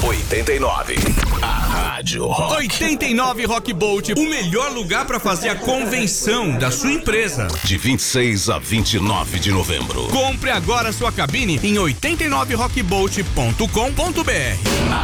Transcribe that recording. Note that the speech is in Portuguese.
89. A Rádio Rock. 89 Rock Bolt, o melhor lugar para fazer a convenção da sua empresa. De 26 a 29 de novembro. Compre agora sua cabine em 89rockbolt.com.br. A